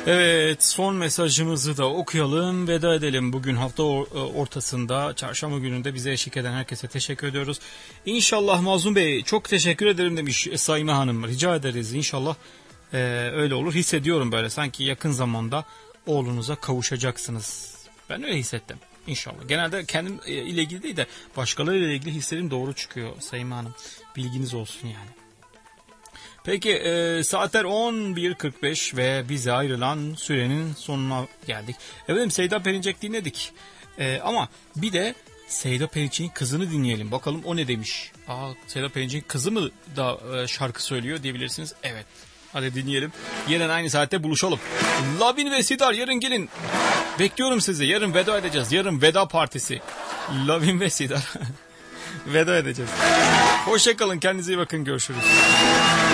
Evet, son mesajımızı da okuyalım, veda edelim. Bugün hafta ortasında, çarşamba gününde bize eşlik eden herkese teşekkür ediyoruz. İnşallah Mazlum Bey, çok teşekkür ederim demiş Saime Hanım. Rica ederiz inşallah öyle olur. Hissediyorum böyle sanki yakın zamanda oğlunuza kavuşacaksınız. Ben öyle hissettim. İnşallah. Genelde kendim ile ilgili değil de başkaları ile ilgili hislerim doğru çıkıyor Saime Hanım. Bilginiz olsun yani. Peki saatler 11.45 ve bize ayrılan sürenin sonuna geldik. Efendim Seyda Perinçek dinledik. Ama bir de Seyda Perinçek'in kızını dinleyelim. Bakalım o ne demiş. Seyda Perinçek'in kızı mı da şarkı söylüyor diyebilirsiniz. Evet. Hadi dinleyelim. Yarın aynı saatte buluşalım. Lavin ve Sidar yarın gelin. Bekliyorum sizi. Yarın veda edeceğiz. Yarın veda partisi. Lavin ve Sidar. Veda edeceğiz. Hoşçakalın. Kendinize iyi bakın. Görüşürüz.